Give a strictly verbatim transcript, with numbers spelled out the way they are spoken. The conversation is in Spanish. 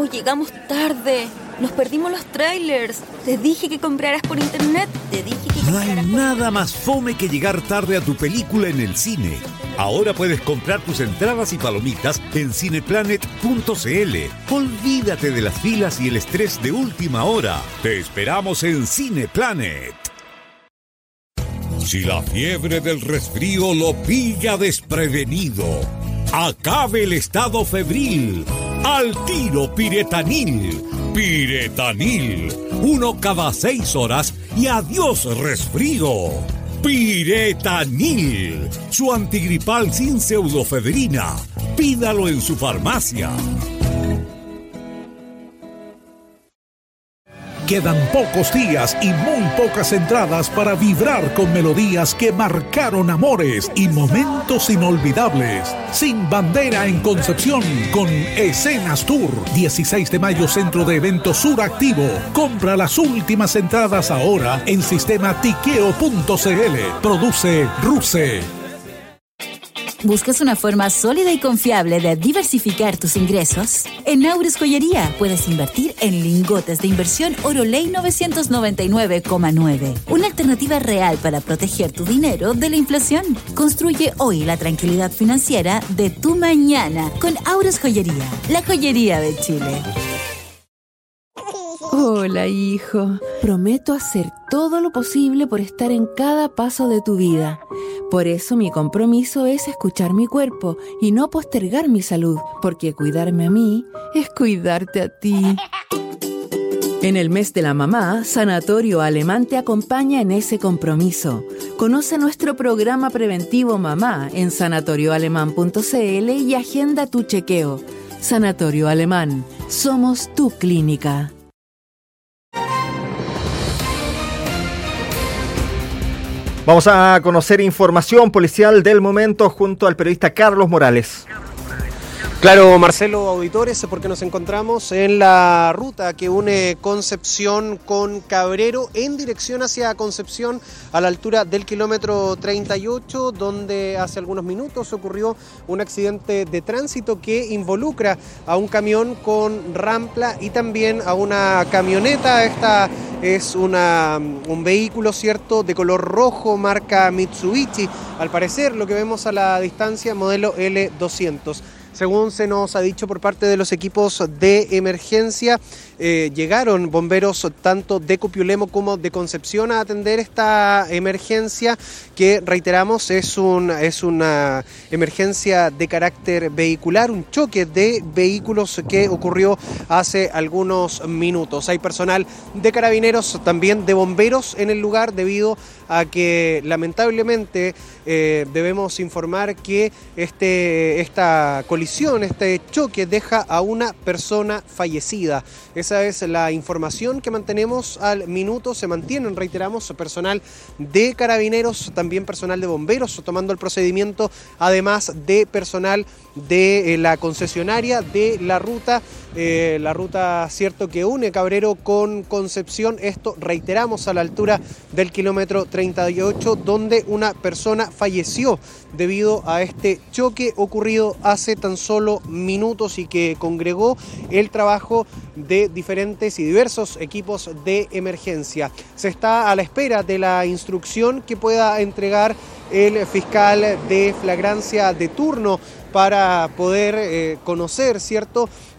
Oh, llegamos tarde. Nos perdimos los trailers. Te dije que compraras por internet. Te dije que No hay compraras por nada más fome que llegar tarde a tu película en el cine. Ahora puedes comprar tus entradas y palomitas en cineplanet punto cl. Olvídate de las filas y el estrés de última hora. Te esperamos en Cineplanet. Si la fiebre del resfrío lo pilla desprevenido, acabe el estado febril. Al tiro Piretanil. Piretanil. Uno cada seis horas y adiós resfrío. Piretanil. Su antigripal sin pseudofedrina. Pídalo en su farmacia. Quedan pocos días y muy pocas entradas para vibrar con melodías que marcaron amores y momentos inolvidables. Sin Bandera en Concepción con Escenas Tour. dieciséis de mayo, Centro de Eventos Sur Activo. Compra las últimas entradas ahora en sistema tiqueo punto cl. Produce Ruse. ¿Buscas una forma sólida y confiable de diversificar tus ingresos? En Naurus Joyería puedes invertir en lingotes de inversión Oroley novecientos noventa y nueve coma nueve. Una alternativa real para proteger tu dinero de la inflación. Construye hoy la tranquilidad financiera de tu mañana con Aurus Joyería, la joyería de Chile. Hola, hijo. Prometo hacer todo lo posible por estar en cada paso de tu vida. Por eso mi compromiso es escuchar mi cuerpo y no postergar mi salud, porque cuidarme a mí es cuidarte a ti. En el mes de la mamá, Sanatorio Alemán te acompaña en ese compromiso. Conoce nuestro programa preventivo Mamá en sanatorio alemán punto cl y agenda tu chequeo. Sanatorio Alemán, somos tu clínica. Vamos a conocer información policial del momento junto al periodista Carlos Morales. Claro, Marcelo, auditores, porque nos encontramos en la ruta que une Concepción con Cabrero en dirección hacia Concepción a la altura del kilómetro treinta y ocho, donde hace algunos minutos ocurrió un accidente de tránsito que involucra a un camión con rampla y también a una camioneta. Esta es una, un vehículo, ¿cierto?, de color rojo, marca Mitsubishi, al parecer lo que vemos a la distancia, modelo L doscientos. Según se nos ha dicho por parte de los equipos de emergencia, eh, llegaron bomberos tanto de Copiulemo como de Concepción a atender esta emergencia que, reiteramos, es, un, es una emergencia de carácter vehicular, un choque de vehículos que ocurrió hace algunos minutos. Hay personal de carabineros, también de bomberos en el lugar, debido a que lamentablemente eh, debemos informar que este, esta colisión, este choque deja a una persona fallecida. Esa es la información que mantenemos al minuto. Se mantienen, reiteramos, personal de carabineros, también personal de bomberos tomando el procedimiento, además de personal de eh, la concesionaria de la ruta, eh, la ruta, cierto, que une Cabrero con Concepción. Esto, reiteramos, a la altura del kilómetro treinta y ocho, donde una persona falleció debido a este choque ocurrido hace tan solo minutos y que congregó el trabajo de diferentes y diversos equipos de emergencia. Se está a la espera de la instrucción que pueda entregar el fiscal de flagrancia de turno para poder eh, conocer, ¿cierto?,